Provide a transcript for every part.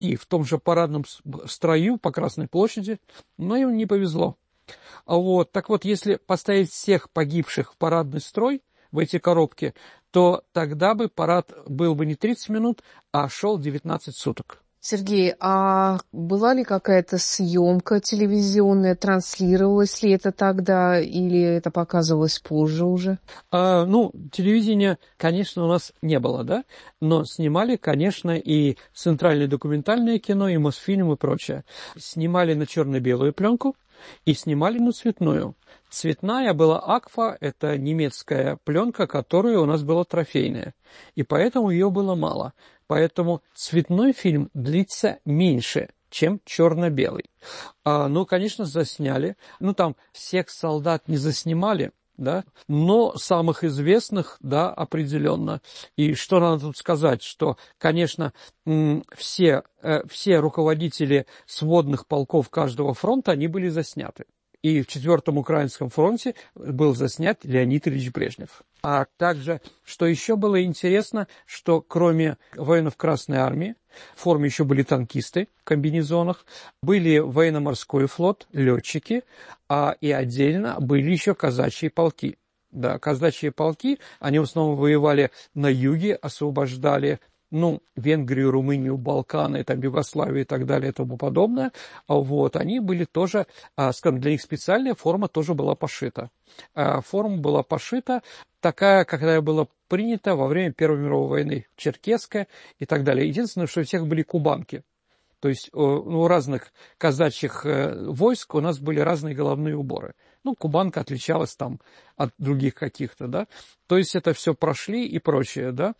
и в том же парадном строю по Красной площади, но им не повезло. Вот. Так вот, если поставить всех погибших в парадный строй, в эти коробки, то тогда бы парад был бы не 30 минут, а шел 19 суток. Сергей, а была ли какая-то съемка телевизионная, транслировалось ли это тогда, или это показывалось позже уже? Телевидения, конечно, у нас не было, да, но снимали, конечно, и центральное документальное кино, и Мосфильм, и прочее. Снимали на черно-белую пленку и снимали на цветную. Цветная была Акфа, это немецкая пленка, которая у нас была трофейная, и поэтому ее было мало. Поэтому цветной фильм длится меньше, чем черно-белый. Конечно, засняли. Там всех солдат не заснимали, да, но самых известных, да, определенно. И что надо тут сказать, что, конечно, все руководители сводных полков каждого фронта, они были засняты. И в 4-м Украинском фронте был заснят Леонид Ильич Брежнев. А также, что еще было интересно, что кроме воинов Красной Армии, в форме еще были танкисты в комбинезонах, были военно-морской флот, летчики, и отдельно были еще казачьи полки. Да, казачьи полки, они в основном воевали на юге, освобождали Венгрию, Румынию, Балканы, Югославию и так далее и тому подобное. Они были тоже, для них специальная форма тоже была пошита. Форма была пошита такая, какая была принята во время Первой мировой войны, черкесская и так далее. Единственное, что у всех были кубанки. То есть у разных казачьих войск у нас были разные головные уборы. Кубанка отличалась там от других каких-то, да. То есть это все прошли и прочее, да.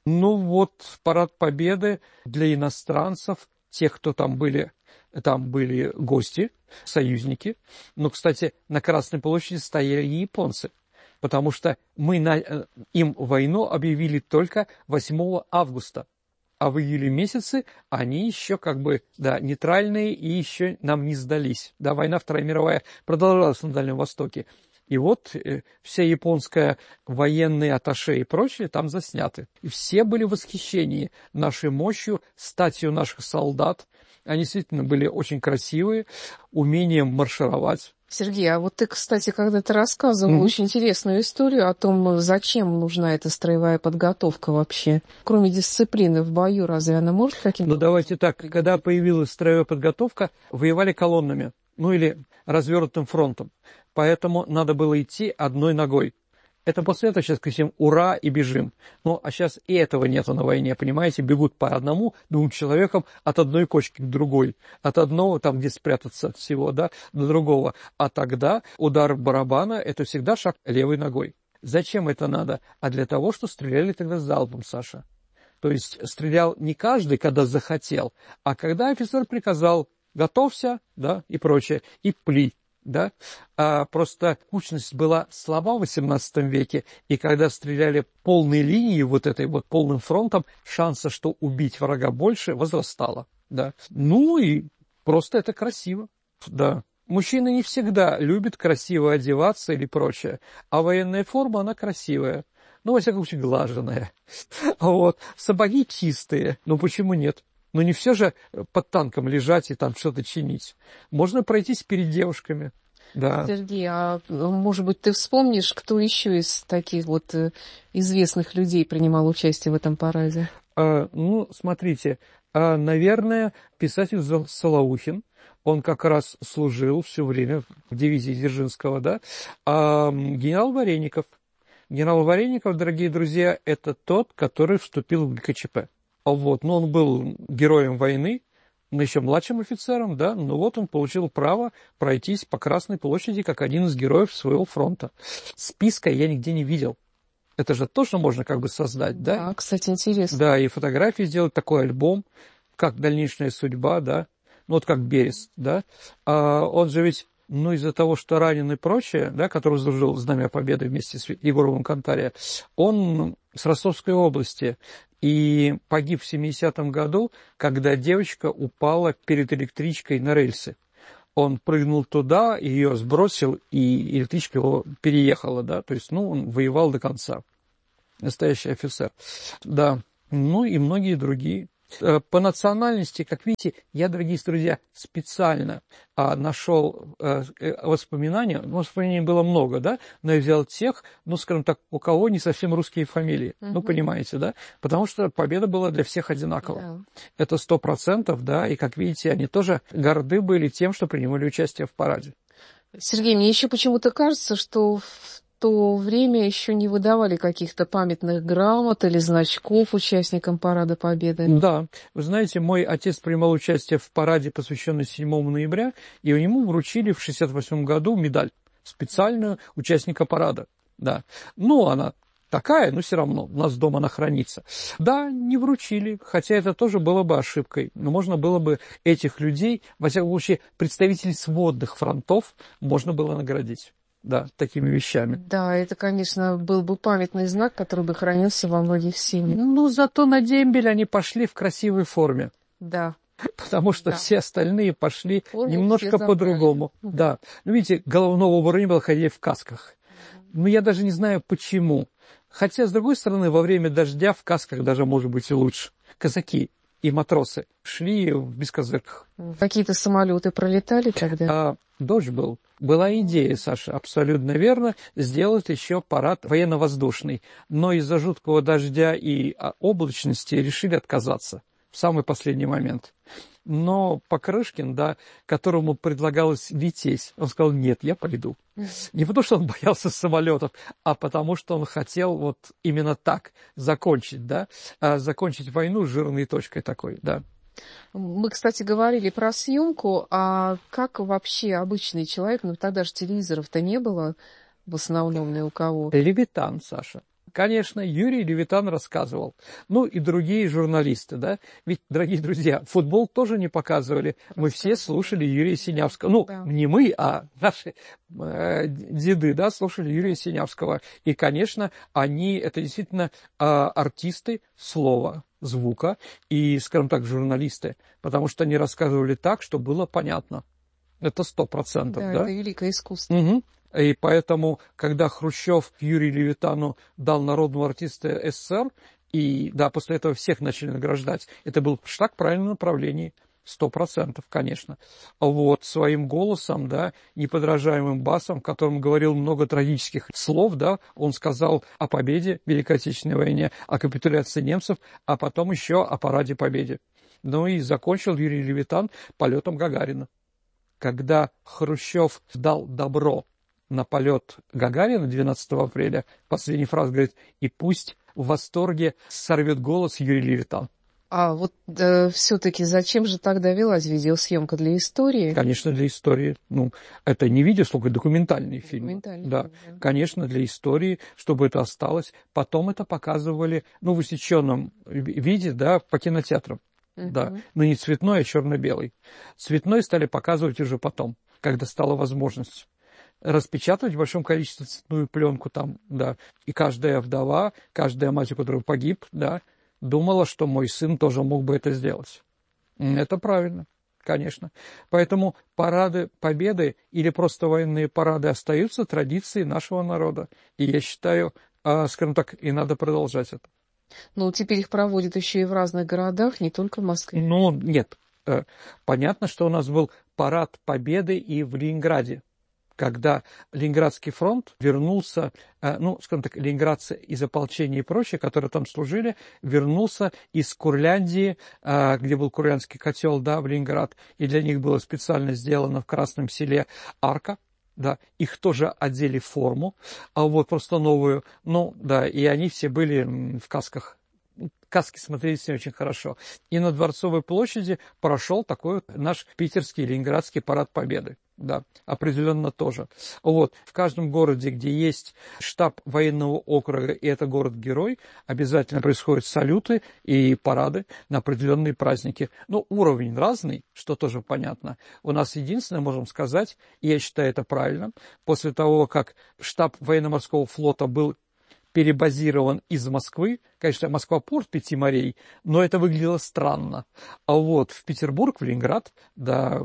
Парад Победы для иностранцев, тех, кто там были гости, союзники. Кстати, на Красной площади стояли японцы, потому что мы им войну объявили только 8 августа. А в июле месяце они еще нейтральные и еще нам не сдались. Да, война Вторая мировая продолжалась на Дальнем Востоке. И вся японская военные атташе и прочее там засняты. И все были в восхищении нашей мощью, статью наших солдат. Они действительно были очень красивые, умением маршировать. Сергей, а ты, кстати, когда-то рассказывал очень интересную историю о том, зачем нужна эта строевая подготовка вообще. Кроме дисциплины в бою, разве она может каким-то... Давайте так, когда появилась строевая подготовка, воевали колоннами, или развернутым фронтом. Поэтому надо было идти одной ногой. Это после этого сейчас кричим «Ура!» и бежим. А сейчас и этого нету на войне, понимаете? Бегут по одному-двум человекам от одной кочки к другой. От одного, там, где спрятаться от всего, да, до другого. А тогда удар барабана – это всегда шаг левой ногой. Зачем это надо? А для того, что стреляли тогда залпом, Саша. То есть стрелял не каждый, когда захотел, а когда офицер приказал «готовься», да, и прочее, и пли. Да? Просто кучность была слаба в XVIII веке, и когда стреляли полной линией, полным фронтом, шанса, что убить врага больше, возрастало. Да? И просто это красиво. Да. Мужчины не всегда любят красиво одеваться или прочее, а военная форма, она красивая. Во всяком случае, глаженная. Сапоги чистые, почему нет? Не все же под танком лежать и там что-то чинить. Можно пройтись перед девушками. Да. Сергей, а может быть, ты вспомнишь, кто еще из таких известных людей принимал участие в этом параде? Смотрите, наверное, писатель Солоухин, он как раз служил все время в дивизии Дзержинского, да. Генерал Вареников. Генерал Вареников, дорогие друзья, это тот, который вступил в ГКЧП. Он был героем войны, еще младшим офицером, да, он получил право пройтись по Красной площади как один из героев своего фронта. Списка я нигде не видел. Это же тоже можно создать, да? Да, кстати, интересно. Да, и фотографии сделать, такой альбом, как дальнейшая судьба, да, как Берест, да. Он же ведь, из-за того, что ранен и прочее, да, который служил Знамя Победы вместе с Егоровым Кантаре, он с Ростовской области и погиб в 70-м году, когда девочка упала перед электричкой на рельсы. Он прыгнул туда, ее сбросил, и электричка его переехала, да, то есть, он воевал до конца. Настоящий офицер. Да, и многие другие. По национальности, как видите, я, дорогие друзья, специально нашел воспоминания. Воспоминаний было много, да, но я взял тех, ну, скажем так, у кого не совсем русские фамилии. Ну, понимаете, да? Потому что победа была для всех одинакова. Да. Это 100%, да, и, как видите, они тоже горды были тем, что принимали участие в параде. Сергей, мне еще почему-то кажется, что в то время еще не выдавали каких-то памятных грамот или значков участникам Парада Победы. Да, вы знаете, мой отец принимал участие в параде, посвященном 7 ноября, и ему вручили в 1968 году медаль, специальную участника парада. Да. Ну, она такая, но все равно у нас дома она хранится. Да, не вручили, хотя это тоже было бы ошибкой. Но можно было бы этих людей, во всяком случае, представителей сводных фронтов, можно было наградить. Да, такими вещами. Да, это, конечно, был бы памятный знак, который бы хранился во многих семьях. Ну, зато на дембель они пошли в красивой форме. Да. Потому что все остальные пошли Форму немножко по-другому. Да. Ну, видите, головного убора не было, ходили в касках. Ну, я даже не знаю, почему. Хотя, с другой стороны, во время дождя в касках даже, может быть, и лучше. Казаки и матросы шли в бескозырках. Какие-то самолеты пролетали тогда? Дождь был. Была идея, Саша, абсолютно верно, сделать еще парад военно-воздушный. Но из-за жуткого дождя и облачности решили отказаться в самый последний момент. Но Покрышкин, да, которому предлагалось лететь, он сказал: нет, я пойду. Не потому, что он боялся самолетов, а потому, что он хотел вот именно так закончить, да, закончить войну жирной точкой такой, да. Мы, кстати, говорили про съемку, а как вообще обычный человек, ну тогда же телевизоров-то не было в основном ни у кого. Левитан, Саша. Конечно, Юрий Левитан рассказывал. Ну и другие журналисты, да. Ведь, дорогие друзья, футбол тоже не показывали. Мы все слушали Юрия Синявского. Ну, да. Не мы, а наши деды, да, слушали Юрия Синявского. И, конечно, они, это действительно артисты слова, звука и, скажем так, журналисты. Потому что они рассказывали так, что было понятно. Это 100%, да? Это великое искусство. Угу. И поэтому, когда Хрущев Юрию Левитану дал народного артиста СССР, и да, после этого всех начали награждать, это был шаг в правильном направлении, 100%, конечно. Вот, своим голосом, да, неподражаемым басом, в котором говорил много трагических слов, да, он сказал о победе в Великой Отечественной войне, о капитуляции немцев, а потом еще о параде Победы. Ну и закончил Юрий Левитан полетом Гагарина. Когда Хрущев дал добро на полет Гагарина 12 апреля, последняя фраза говорит: и пусть в восторге сорвет голос Юрий Левитан. А вот все-таки зачем же тогда велась видеосъемка? Для истории? Конечно, для истории. Ну, это не видео, документальный фильм. Документальный да. Фильм, да. Конечно, для истории, чтобы это осталось. Потом это показывали, ну, в усеченном виде, да, по кинотеатрам. Да, но не цветной, а черно-белый. Цветной стали показывать уже потом, когда стала возможность распечатывать в большом количестве цветную пленку там, да. И каждая вдова, каждая мать, у которой погиб, да, думала, что мой сын тоже мог бы это сделать. Это правильно, конечно. Поэтому парады Победы или просто военные парады остаются традицией нашего народа. И я считаю, скажем так, и надо продолжать это. Ну, теперь их проводят еще и в разных городах, не только в Москве. Ну, нет. Понятно, что у нас был парад Победы и в Ленинграде, когда Ленинградский фронт вернулся, ну, скажем так, ленинградцы из ополчения и прочее, которые там служили, вернулся из Курляндии, где был Курляндский котел, да, в Ленинград, и для них было специально сделано в Красном Селе арка. Да, их тоже одели в форму, а вот просто новую, ну, да, и они все были в касках. Каски смотрелись не очень хорошо. И на Дворцовой площади прошел такой вот наш питерский ленинградский парад Победы. Да, определенно тоже. Вот, в каждом городе, где есть штаб военного округа, и это город-герой, обязательно происходят салюты и парады на определенные праздники. Но уровень разный, что тоже понятно. У нас единственное, можем сказать, и я считаю это правильно, после того, как штаб военно-морского флота был перебазирован из Москвы, конечно, Москва-порт 5 морей, но это выглядело странно. А вот в Петербург, в Ленинград, да,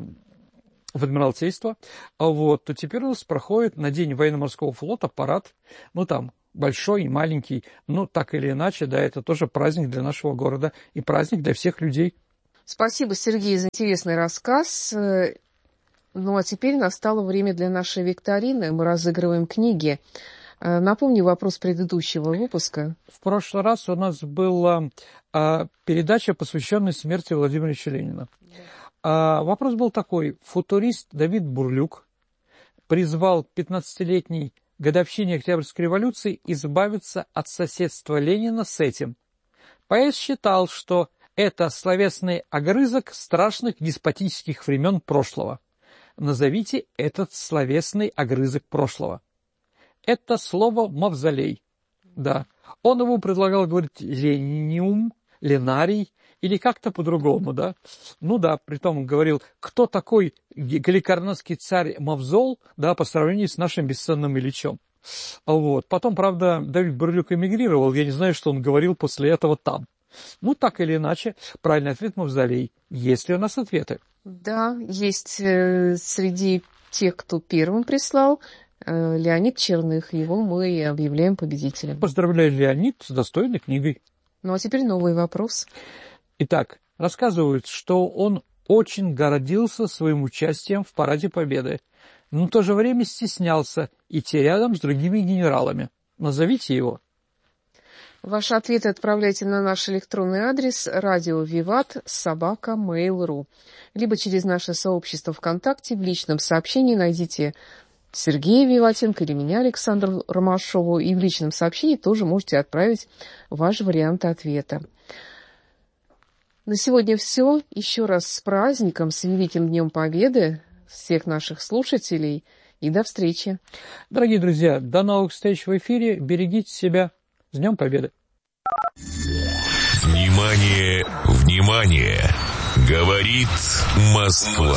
в Адмиралтейство, вот, то теперь у нас проходит на День военно-морского флота парад, ну там, большой и маленький. Ну, так или иначе, да, это тоже праздник для нашего города и праздник для всех людей. Спасибо, Сергей, за интересный рассказ. Ну, а теперь настало время для нашей викторины. Мы разыгрываем книги. Напомню вопрос предыдущего выпуска. В прошлый раз у нас была передача, посвященная смерти Владимира Ильича Ленина. Вопрос был такой. Футурист Давид Бурлюк призвал к 15-летней годовщине Октябрьской революции избавиться от соседства Ленина с этим. Поэт считал, что это словесный огрызок страшных деспотических времен прошлого. Назовите этот словесный огрызок прошлого. Это слово «мавзолей». Да. Он ему предлагал говорить «лениум», «ленарий» или как-то по-другому, да. Ну да, притом он говорил, кто такой галикарнасский царь Мавзол, да, по сравнению с нашим бесценным Ильичом. Вот. Потом, правда, Давид Бурлюк эмигрировал, я не знаю, что он говорил после этого там. Ну, так или иначе, правильный ответ «мавзолей». Есть ли у нас ответы? Да, есть среди тех, кто первым прислал, Леонид Черных. Его мы и объявляем победителем. Поздравляю, Леонид, с достойной книгой. Ну, а теперь новый вопрос. Итак, рассказывают, что он очень гордился своим участием в Параде Победы, но в то же время стеснялся идти рядом с другими генералами. Назовите его. Ваши ответы отправляйте на наш электронный адрес radiovivat@mail.ru, либо через наше сообщество ВКонтакте в личном сообщении найдите Сергея Виватенко или меня, Александру Ромашову, и в личном сообщении тоже можете отправить ваш вариант ответа. На сегодня все. Еще раз с праздником, с Великим Днем Победы всех наших слушателей и до встречи. Дорогие друзья, до новых встреч в эфире. Берегите себя. С Днем Победы. Внимание, внимание! Говорит Москва.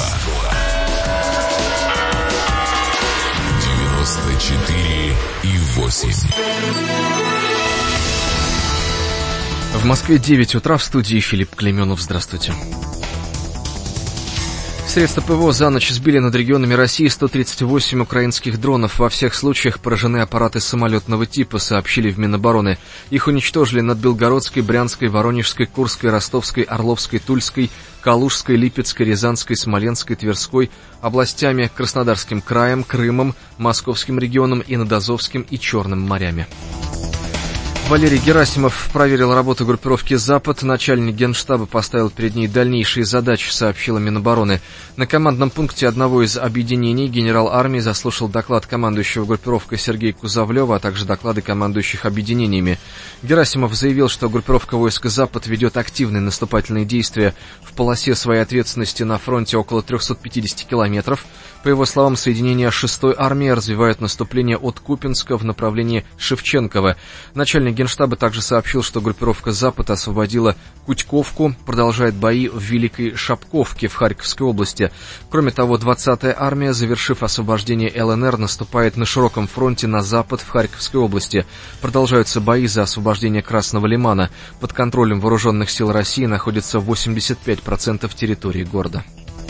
94,8. В Москве 9 утра, в студии Филипп Клейменов. Здравствуйте. Средства ПВО за ночь сбили над регионами России 138 украинских дронов. Во всех случаях поражены аппараты самолетного типа, сообщили в Минобороны. Их уничтожили над Белгородской, Брянской, Воронежской, Курской, Ростовской, Орловской, Тульской, Калужской, Липецкой, Рязанской, Смоленской, Тверской областями, Краснодарским краем, Крымом, Московским регионом и над Азовским и Черным морями. Валерий Герасимов проверил работу группировки «Запад». Начальник Генштаба поставил перед ней дальнейшие задачи, сообщила Минобороны. На командном пункте одного из объединений генерал армии заслушал доклад командующего группировкой Сергея Кузовлева, а также доклады командующих объединениями. Герасимов заявил, что группировка войск «Запад» ведет активные наступательные действия в полосе своей ответственности на фронте около 350 километров. По его словам, соединения 6-й армии развивают наступление от Купинска в направлении Шевченкова. Начальник Генштаба также сообщил, что группировка «Запад» освободила Кутьковку, продолжает бои в Великой Шапковке в Харьковской области. Кроме того, 20-я армия, завершив освобождение ЛНР, наступает на широком фронте на запад в Харьковской области. Продолжаются бои за освобождение Красного Лимана. Под контролем вооруженных сил России находится 85% территории города.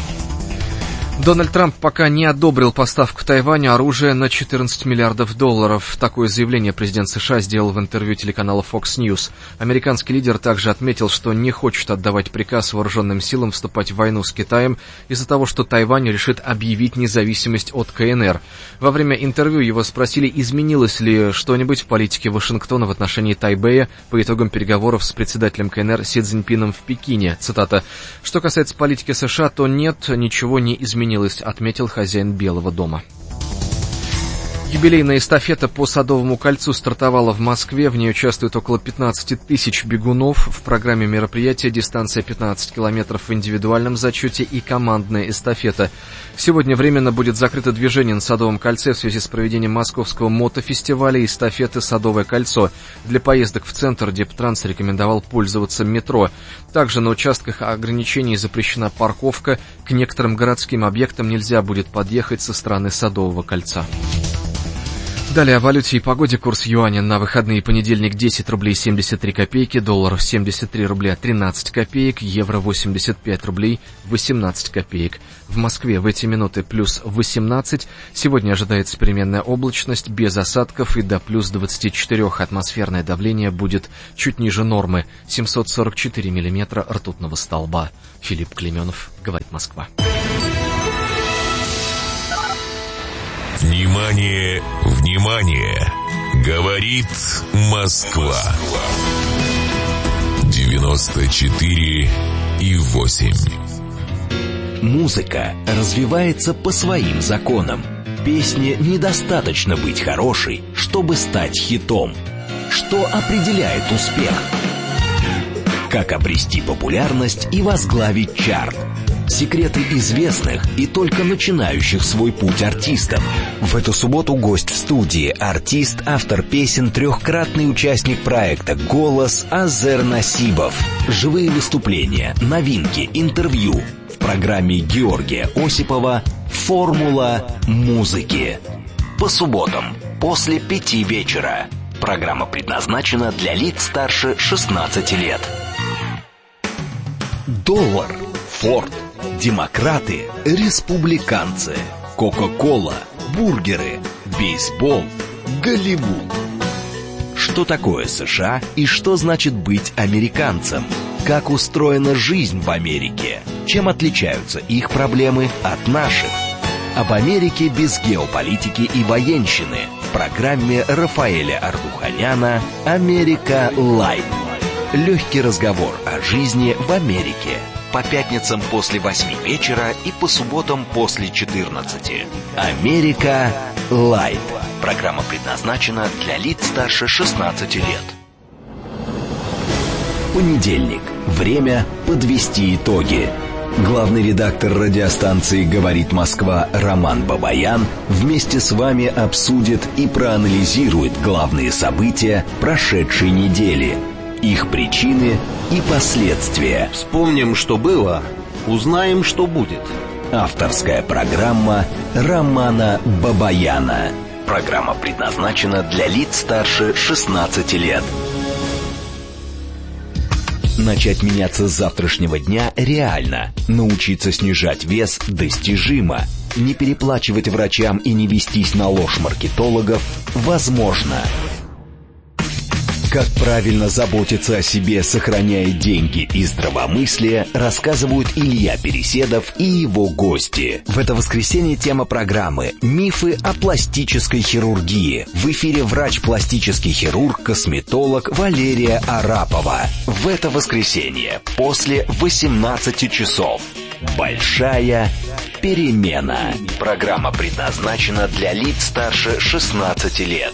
Дональд Трамп пока не одобрил поставку Тайваню оружия на $14 миллиардов. Такое заявление президент США сделал в интервью телеканала Fox News. Американский лидер также отметил, что не хочет отдавать приказ вооруженным силам вступать в войну с Китаем из-за того, что Тайвань решит объявить независимость от КНР. Во время интервью его спросили, изменилось ли что-нибудь в политике Вашингтона в отношении Тайбэя по итогам переговоров с председателем КНР Си Цзиньпином в Пекине. Цитата: «Что касается политики США, то нет, ничего не изменилось», отметил хозяин Белого дома. Юбилейная эстафета по Садовому кольцу стартовала в Москве. В ней участвует около 15 тысяч бегунов. В программе мероприятия дистанция 15 километров в индивидуальном зачете и командная эстафета. Сегодня временно будет закрыто движение на Садовом кольце в связи с проведением Московского мотофестиваля и эстафеты «Садовое кольцо». Для поездок в центр Дептранс рекомендовал пользоваться метро. Также на участках ограничений запрещена парковка. К некоторым городским объектам нельзя будет подъехать со стороны Садового кольца. Далее о валюте и погоде. Курс юаня на выходные: понедельник 10 рублей 73 копейки, доллар 73 рубля 13 копеек, евро 85 рублей 18 копеек. В Москве в эти минуты плюс 18. Сегодня ожидается переменная облачность, без осадков и до плюс 24. Атмосферное давление будет чуть ниже нормы, 744 миллиметра ртутного столба. Филипп Клеменов, говорит Москва. Внимание, внимание! Говорит Москва. 94,8. Музыка развивается по своим законам. Песне недостаточно быть хорошей, чтобы стать хитом. Что определяет успех? Как обрести популярность и возглавить чарт? Секреты известных и только начинающих свой путь артистов. В эту субботу гость в студии, артист, автор песен, трехкратный участник проекта «Голос» Азер Насибов. Живые выступления, новинки, интервью. В программе Георгия Осипова «Формула музыки». По субботам после 5 вечера. Программа предназначена для лиц старше 16 лет. Доллар, Форд, демократы, республиканцы, Кока-кола, бургеры, бейсбол, Голливуд. Что такое США и что значит быть американцем? Как устроена жизнь в Америке? Чем отличаются их проблемы от наших? Об Америке без геополитики и военщины в программе Рафаэля Ардуханяна «Америка Лайт». Легкий разговор о жизни в Америке. По пятницам после 8 вечера и по субботам после 14. «Америка Лайт». Программа предназначена для лиц старше 16 лет. Понедельник. Время подвести итоги. Главный редактор радиостанции «Говорит Москва» Роман Бабаян вместе с вами обсудит и проанализирует главные события прошедшей недели, их причины и последствия. Вспомним, что было, узнаем, что будет. Авторская программа Романа Бабаяна. Программа предназначена для лиц старше 16 лет. Начать меняться с завтрашнего дня реально. Научиться снижать вес достижимо. Не переплачивать врачам и не вестись на ложь маркетологов возможно. Как правильно заботиться о себе, сохраняя деньги и здравомыслие, рассказывают Илья Переседов и его гости. В это воскресенье тема программы «Мифы о пластической хирургии». В эфире врач-пластический хирург, косметолог Валерия Арапова. В это воскресенье после 18 часов. Большая перемена. Программа предназначена для лиц старше 16 лет.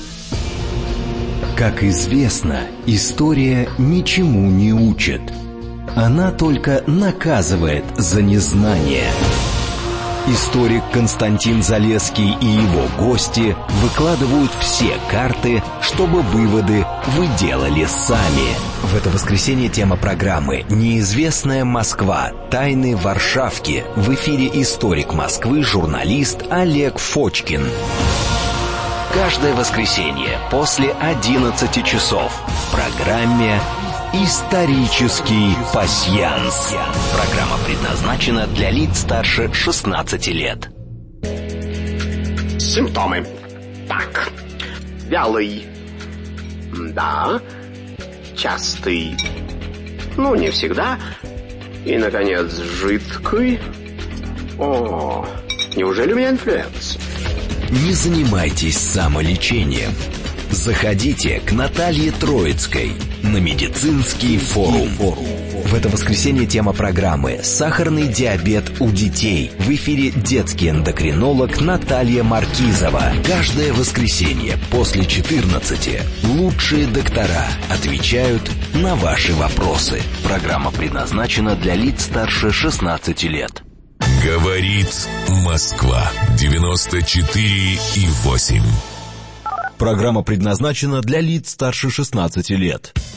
Как известно, история ничему не учит. Она только наказывает за незнание. Историк Константин Залесский и его гости выкладывают все карты, чтобы выводы вы делали сами. В это воскресенье тема программы «Неизвестная Москва. Тайны Варшавки». В эфире историк Москвы, журналист Олег Фочкин. Каждое воскресенье после 11 часов в программе «Исторический пасьянс». Программа предназначена для лиц старше 16 лет. Симптомы. Так. Вялый. Да. Частый. Ну, не всегда. И, наконец, жидкий. О, неужели у меня инфлюенс? Не занимайтесь самолечением. Заходите к Наталье Троицкой на медицинский форум. В это воскресенье тема программы «Сахарный диабет у детей». В эфире детский эндокринолог Наталья Маркизова. Каждое воскресенье после 14 лучшие доктора отвечают на ваши вопросы. Программа предназначена для лиц старше 16 лет. Говорит Москва. 94,8. Программа предназначена для лиц старше 16 лет.